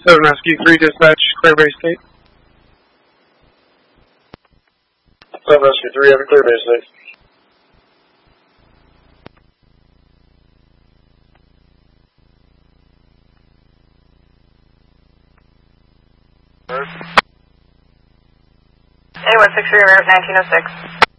7 Rescue 3 Dispatch, clear Bay State. 7 Rescue 3, have a clear Bay State. A163, American 1906.